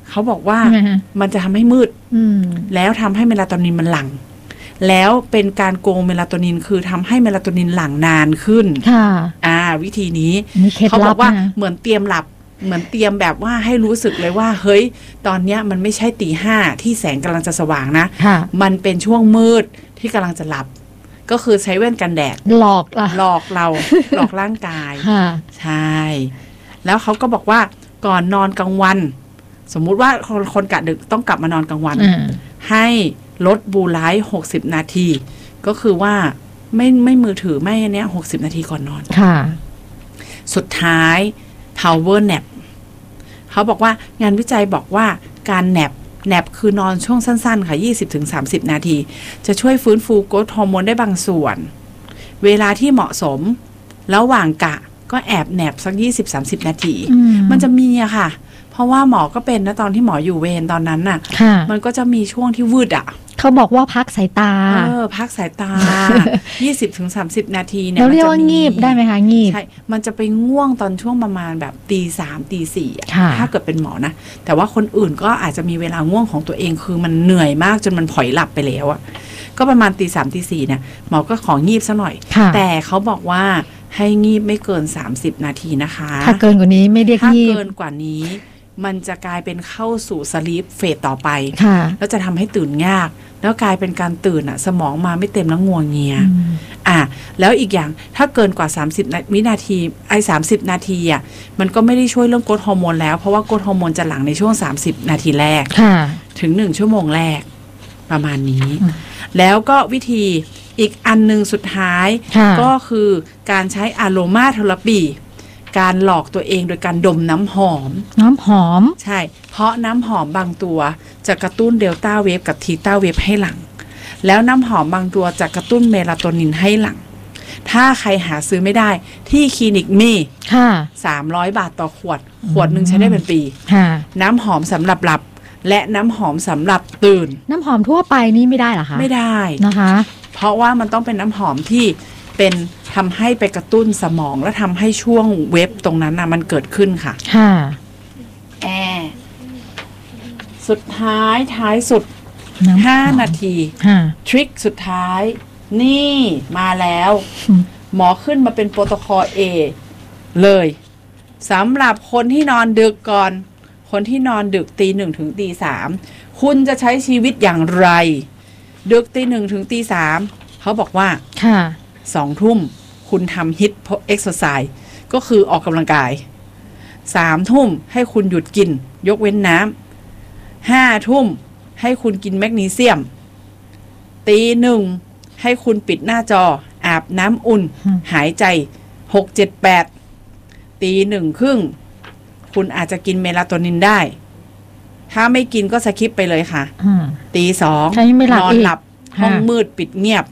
เขาบอกว่ามันจะทำให้มืดแล้วทำให้เมลาโทนินมันหลั่งแล้วเป็นการโกงเมลาโทนินคือทำให้เมลาโทนินหลั่งนานขึ้นค่ะอ่าวิธีนี้เขาบอกว่าเหมือนเตรียมหลับเหมือนเตรียมแบบว่าให้รู้สึกเลยว่าเฮ้ยตอนเนี้ยมันไม่ใช่ตีห้าที่แสงกำลังจะสว่างนะมันเป็นช่วงมืดที่กำลังจะหลับก็คือใช้แว่นกันแดดหลอกหลอกเรา หลอกร่างกายใช่แล้วเขาก็บอกว่าก่อนนอนกลางวันสมมุติว่าคนคนกะดึกต้องกลับมานอนกลางวันให้ลดบลูไลท์หกสิบนาทีก็คือว่าไม่ไม่มือถือไม่อันเนี้ยหกสิบนาทีก่อนนอนค่ะสุดท้าย power nap เขาบอกว่างานวิจัยบอกว่าการแนปแนปคือนอนช่วงสั้นๆค่ะ ยี่สิบถึงสามสิบ นาทีจะช่วยฟื้นฟูโกรทฮอร์โมนได้บางส่วนเวลาที่เหมาะสมระหว่างกะก็แอบแนบสัก ยี่สิบถึงสามสิบ นาทีมันจะมีอะค่ะเพราะว่าหมอก็เป็นนะตอนที่หมออยู่เวรตอนนั้นน่ะมันก็จะมีช่วงที่วืดอะเขาบอกว่าพักสายตาเออพักสายตา ยี่สิบถึงสามสิบ นาทีเนี่ยเราเรียกว่างีบได้ไหมคะงีบใช่มันจะไปง่วงตอนช่วงประมาณแบบตีสามตีสี่ถ้าเกิดเป็นหมอนะแต่ว่าคนอื่นก็อาจจะมีเวลาง่วงของตัวเองคือมันเหนื่อยมากจนมันผอยหลับไปแล้วอะก็ประมาณตีสามตีสี่เนี่ยหมอก็ของีบซะหน่อยแต่เขาบอกว่าให้งีบไม่เกินสามสิบนาทีนะคะถ้าเกินกว่านี้ไม่เรียกงีบถ้าเกินกว่านี้มันจะกลายเป็นเข้าสู่สลีปเฟสต่อไปแล้วจะทำให้ตื่นยากแล้วกลายเป็นการตื่นอะสมองมาไม่เต็มแล้วงัวเงียอ่ะแล้วอีกอย่างถ้าเกินกว่าสามสิบวินาทีไอ้สามสิบนาทีอ่ะมันก็ไม่ได้ช่วยเรื่องโกรทฮอร์โมนแล้วเพราะว่าโกรทฮอร์โมนจะหลั่งในช่วงสามสิบนาทีแรกถึงหนึ่งชั่วโมงแรกประมาณนี้แล้วก็วิธีอีกอันนึงสุดท้ายก็คือการใช้อะโรมาเทอราปีการหลอกตัวเองโดยการดมน้ำหอมน้ำหอมใช่เพราะน้ำหอมบางตัวจะกระตุ้นเดลต้าเวฟกับทีต้าเวฟให้หลั่งแล้วน้ำหอมบางตัวจะกระตุ้นเมลาโทนินให้หลั่งถ้าใครหาซื้อไม่ได้ที่คลินิกมีค่ะสามร้อยบาทต่อขวดขวดหนึ่งใช้ได้เป็นปีค่ะน้ำหอมสำหรับหลับและน้ำหอมสำหรับตื่นน้ำหอมทั่วไปนี่ไม่ได้เหรอคะไม่ได้นะคะเพราะว่ามันต้องเป็นน้ำหอมที่เป็นทำให้ไปกระตุ้นสมองและทำให้ช่วงเว็บตรงนั้นนะมันเกิดขึ้นค่ะค่ะแอร์สุดท้ายท้ายสุดห้านาทีทริคสุดท้ายนี่มาแล้วหมอขึ้นมาเป็นโปรโตคอล A เลยสำหรับคนที่นอนดึกก่อนคนที่นอนดึกตีหนึ่งถึงตีสามคุณจะใช้ชีวิตอย่างไรดึกตีหนึ่งถึงตีสามเขาบอกว่าค่ะสองทุ่มคุณทำฮิตเอ็กซ์ไซส์ก็คือออกกำลังกายสามทุ่มให้คุณหยุดกินยกเว้นน้ำห้าทุ่มให้คุณกินแมกนีเซียมตีหนึ่งให้คุณปิดหน้าจออาบน้ำอุ่นหายใจหกเจ็ดแปดตีหนึ่งครึ่งคุณอาจจะกินเมลาโทนินได้ถ้าไม่กินก็สคิปไปเลยค่ะตีสองนอนหลับห้องมืดปิดเงียบ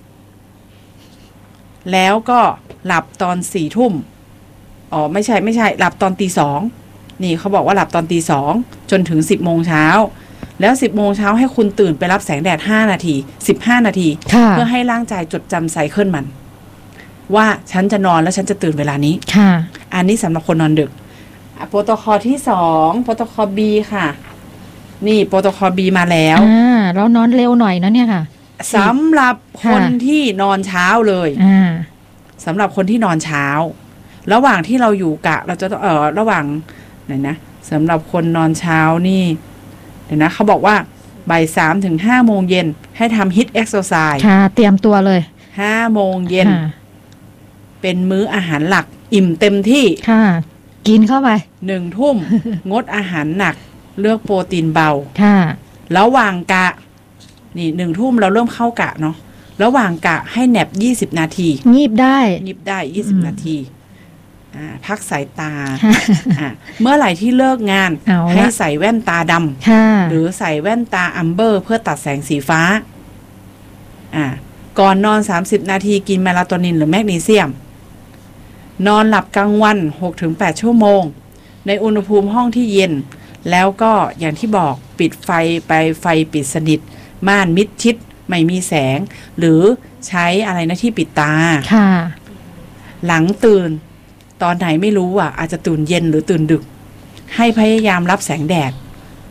แล้วก็หลับตอนสี่ทุ่มอ๋อไม่ใช่ไม่ใช่หลับตอนตีสองนี่เขาบอกว่าหลับตอนตีสองจนถึงสิบโมงเช้าแล้วสิบโมงเช้าให้คุณตื่นไปรับแสงแดดห้านาทีสิบห้านาทีเพื่อให้ร่างกายจดจำไซเคิลมันว่าฉันจะนอนแล้วฉันจะตื่นเวลานี้ค่ะอันนี้สำหรับคนนอนดึกโปรโตคอลที่สองโปรโตคอล B ค่ะนี่โปรโตคอล B มาแล้วอ่าเรานอนเร็วหน่อยนะเนี่ยค่ะสำหรับคนที่นอนเช้าเลยสำหรับคนที่นอนเช้าระหว่างที่เราอยู่กะเราจะเอ่อระหว่างไหนนะสำหรับคนนอนเช้านี่เดี๋ยวนะเขาบอกว่าบ่ายสามถึงห้าโมงเย็นให้ทำฮิตเอ็กซ์ไซส์ค่ะเตรียมตัวเลยห้าโมงเย็นเป็นมื้ออาหารหลักอิ่มเต็มที่ค่ะกินเข้าไปหนึ่งทุ่ม งดอาหารหนักเลือกโปรตีนเบาค่ะระหว่างกะนี่หนึ่งทุ่มเราเริ่มเข้ากะเนาะระหว่างกะให้แนบยี่สิบนาทีงีบได้งีบได้ยี่สิบนาทีอ่าพักสายตาอ่าเมื่อไหร่ที่เลิกงานให้ใส่แว่นตาดำหรือใส่แว่นตาอัมเบอร์เพื่อตัดแสงสีฟ้าอ่าก่อนนอนสามสิบนาทีกินเมลาโทนินหรือแมกนีเซียมนอนหลับกลางวัน หกถึงแปด ชั่วโมงในอุณหภูมิห้องที่เย็นแล้วก็อย่างที่บอกปิดไฟไปไฟปิดสนิทม่านมิดชิดไม่มีแสงหรือใช้อะไรนะที่ปิดตาค่ะหลังตื่นตอนไหนไม่รู้อ่ะอาจจะตื่นเย็นหรือตื่นดึกให้พยายามรับแสงแดด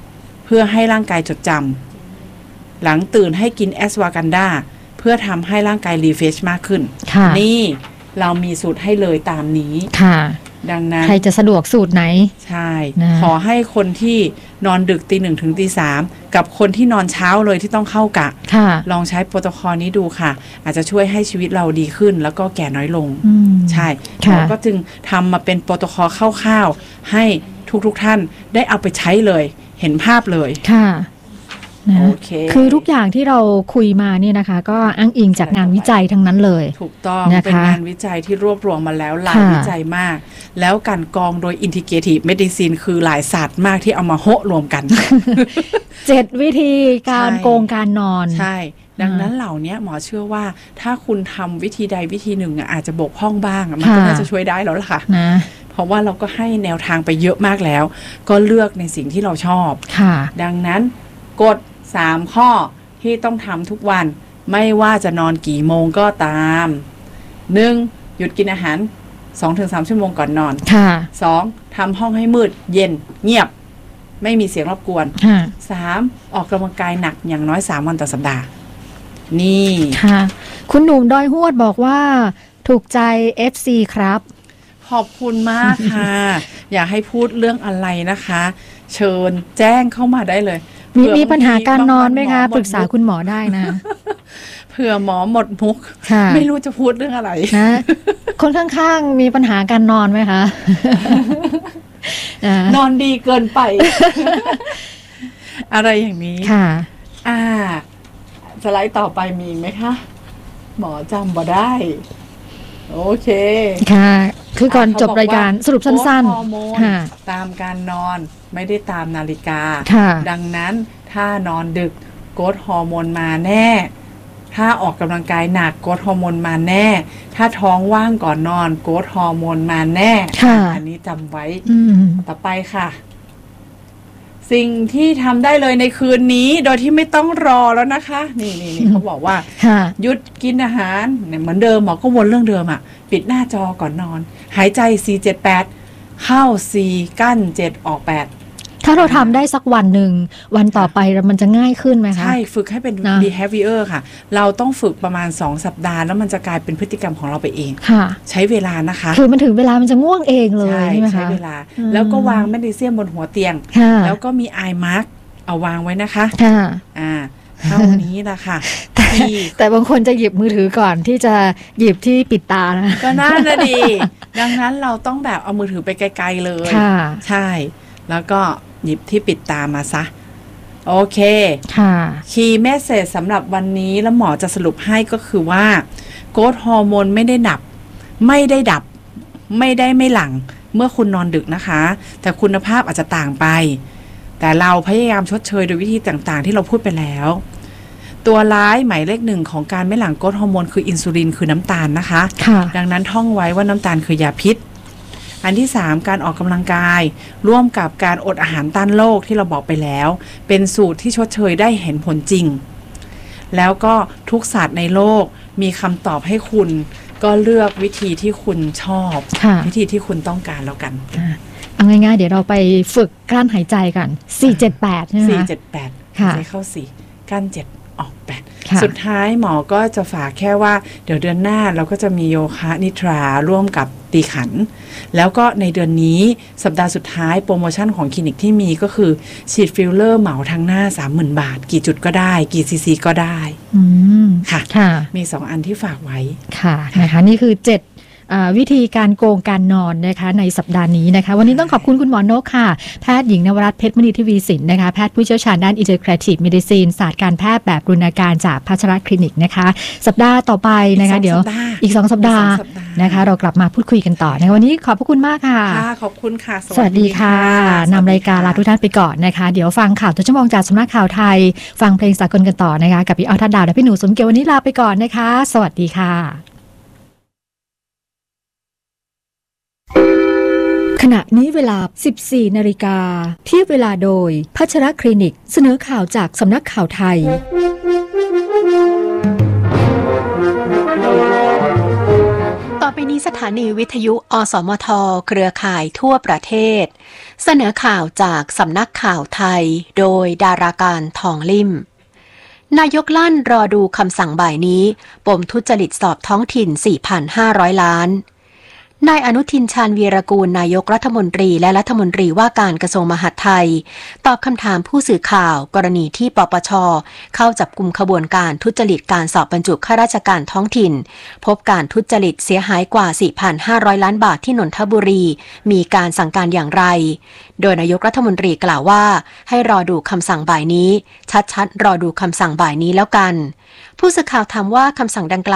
เพื่อให้ร่างกายจดจำหลังตื่นให้กินแอสวากันดาเพื่อทำให้ร่างกายรีเฟรชมากขึ้นนี่เรามีสูตรให้เลยตามนี้ค่ะดังนั้นใครจะสะดวกสูตรไหนใช่ขอให้คนที่นอนดึกตีหนึ่งถึงตีสามกับคนที่นอนเช้าเลยที่ต้องเข้ากะลองใช้โปรโตคอลนี้ดูค่ะอาจจะช่วยให้ชีวิตเราดีขึ้นแล้วก็แก่น้อยลงใช่เราก็จึงทำมาเป็นโปรโตคอลคร่าวๆให้ทุกๆท่านได้เอาไปใช้เลยเห็นภาพเลยค่ะนะคือทุกอย่างที่เราคุยมาเนี่ยนะคะก็อ้างอิงจากงานวิจัยทั้งนั้นเลยถูกต้องเป็นงานวิจัยที่รวบรวมมาแล้วหลายวิจัยมากแล้วการกองโดย Integrative Medicine คือหลายศาสตร์มากที่เอามาโหรวมกันเจ็ดวิธีการโกงการนอนใช่ดังนั้นเหล่านี้หมอเชื่อว่าถ้าคุณทำวิธีใดวิธีหนึ่งอาจจะบกพร่องบ้างมันก็น่าจะช่วยได้แล้วล่ะค่ะนะเพราะว่าเราก็ให้แนวทางไปเยอะมากแล้วก็เลือกในสิ่งที่เราชอบดังนั้นกฎสามข้อที่ต้องทำทุกวันไม่ว่าจะนอนกี่โมงก็ตามหนึ่งหยุดกินอาหาร สองถึงสาม ชั่วโมงก่อนนอนสองทำห้องให้มืดเย็นเงียบไม่มีเสียงรบกวนสามออกกำลังกายหนักอย่างน้อยสามวันต่อสัปดาห์นี่ค่ะคุณหนุ่มดอยฮวดบอกว่าถูกใจ เอฟ ซี ครับขอบคุณมากค่ะ อยากให้พูดเรื่องอะไรนะคะเชิญแจ้งเข้ามาได้เลยมีมีปัญหาการนอนไหมคะปรึกษาคุณหมอได้นะเผื่อหมอหมดมุกไม่รู้จะพูดเรื่องอะไรนะคนข้างๆมีปัญหาการนอนไหมคะนอนดีเกินไปอะไรอย่างนี้ค่ะอ่าสไลด์ต่อไปมีไหมคะหมอจำบ่ได้โอเคค่ะคือก่อนจบรายการสรุปสั้นๆค่ะตามการนอนไม่ได้ตามนาฬิกาดังนั้นถ้านอนดึกโกรทฮอร์โมนมาแน่ถ้าออกกำลังกายหนักโกรทฮอร์โมนมาแน่ถ้าท้องว่างก่อนนอนโกรทฮอร์โมนมาแน่อันนี้จำไว้ต่อไปค่ะสิ่งที่ทำได้เลยในคืนนี้โดยที่ไม่ต้องรอแล้วนะคะนี่นี่นี่เขาบอกว่าหยุดกินอาหารเนี่ยเหมือนเดิมหมอก็วนเรื่องเดิมอ่ะปิดหน้าจอก่อนนอนหายใจสี่ เจ็ด แปดเข้าสี่กั้นเจ็ดออกแปดถ้าเราทำได้สักวันหนึ่งวันต่อไปมันจะง่ายขึ้นไหมคะใช่ฝึกให้เป็น behavior ค่ะเราต้องฝึกประมาณสองสัปดาห์แล้วมันจะกลายเป็นพฤติกรรมของเราไปเองใช้เวลานะคะคือมันถึงเวลามันจะง่วงเองเลยใช่ไหมคะใช้เวลาแล้วก็วางแมกนีเซียมบนหัวเตียงแล้วก็มีไอมาร์กเอาวางไว้นะคะอ่าเท่านี้ละค่ะแต่บางคนจะหยิบมือถือก่อนที่จะหยิบที่ปิดตานะก็น่าจะดีดังนั้นเราต้องแบบเอามือถือไปไกลๆเลยใช่แล้วก็หยิบที่ปิดตามาซะโอเคค่ะคีย์เมสเสจสำหรับวันนี้แล้วหมอจะสรุปให้ก็คือว่าโกรทฮอร์โมนไม่ได้ดับไม่ได้ดับไม่ได้ไม่หลั่งเมื่อคุณนอนดึกนะคะแต่คุณภาพอาจจะต่างไปแต่เราพยายามชดเชยโดยวิธีต่างๆที่เราพูดไปแล้วตัวร้ายหมายเลขหนึ่งของการไม่หลั่งโกรทฮอร์โมนคืออินซูลินคือน้ำตาลนะคะดังนั้นท่องไว้ว่าน้ำตาลคือยาพิษอันที่สามการออกกำลังกายร่วมกับการอดอาหารต้านโรคที่เราบอกไปแล้วเป็นสูตรที่ชดเชยได้เห็นผลจริงแล้วก็ทุกศาสตร์ในโลกมีคำตอบให้คุณก็เลือกวิธีที่คุณชอบวิธีที่คุณต้องการแล้วกันเอาง่ายๆเดี๋ยวเราไปฝึกกลั้นหายใจกันสี่ เจ็ด แปดใช่ไหมคะสี่ เจ็ด แปดหายใจเข้าสี่กั้นเจ็ดออกแปดสุดท้ายหมอก็จะฝากแค่ว่าเดี๋ยวเดือนหน้าเราก็จะมีโยคะนิทราร่วมกับตีขันแล้วก็ในเดือนนี้สัปดาห์สุดท้ายโปรโมชั่นของคลินิกที่มีก็คือฉีดฟิลเลอร์เหมาทั้งหน้า สามหมื่น บาทกี่จุดก็ได้กี่ซีซีก็ได้ค่ะมีสองอันที่ฝากไว้ค่ะนะคะนี่คือเจ็ดวิธีการโกงการนอนนะคะในสัปดาห์นี้นะคะวันนี้ต้องขอบคุณคุณหมอนกค่ะแพทย์หญิงนวรัตน์เพชรมณีทวีสินนะคะแพทย์ผู้เชี่ยวชาญด้าน Integrative Medicine ศาสตร์การแพทย์แบบบูรณาการจากพัชรคลินิกนะคะสัปดาห์ต่อไปนะคะเดี๋ยวอีกสองสัปดาห์นะคะเรากลับมาพูดคุยกันต่อในวันนี้ขอบพระคุณมากค่ะขอบคุณค่ะสวัสดีค่ะนำรายการลาทุกท่านไปก่อนนะคะเดี๋ยวฟังข่าวต้นชั่วโมงจากสำนักข่าวไทยฟังเพลงสากลกันต่อนะคะกับพี่อ้อทัดดาวและพี่หนูสมเกียรติวันนี้ลาไปก่อนนะคะสวัสดีค่ะขณะนี้เวลา สิบสี่ นาฬิกาเทียบเวลาโดยพัชรคลินิกเสนอข่าวจากสำนักข่าวไทยต่อไปไปนี้สถานีวิทยุอสมทเครือข่ายทั่วประเทศเสนอข่าวจากสำนักข่าวไทยโดยดาราการทองลิ่มนายกลั่นรอดูคำสั่งบ่ายนี้ปมทุจริตสอบท้องถิ่น สี่พันห้าร้อย ล้านนายอนุทินชาญวีรกูลนายกรัฐมนตรีและรัฐมนตรีว่าการกระทรวงมหาดไทยตอบคำถามผู้สื่อข่าวกรณีที่ปปช.เข้าจับกุมขบวนการทุจริตการสอบบรรจุข้าราชการท้องถิ่นพบการทุจริตเสียหายกว่า สี่พันห้าร้อย ล้านบาทที่นนทบุรีมีการสั่งการอย่างไรโดยนายกรัฐมนตรีกล่าวว่าให้รอดูคำสั่งบ่ายนี้ชัดๆรอดูคำสั่งบ่ายนี้แล้วกันผู้สื่อข่าวถามว่าคำสั่งดังกล่าว